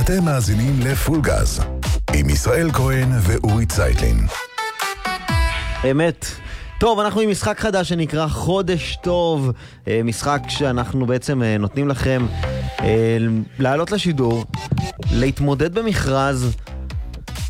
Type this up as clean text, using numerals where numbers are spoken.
אתם מאזינים לפול גז, עם ישראל כהן ואורי צייטלין. אמת. טוב, אנחנו עם משחק חדש שנקרא חודש טוב, משחק שאנחנו בעצם נותנים לכם לעלות לשידור, להתמודד במכרז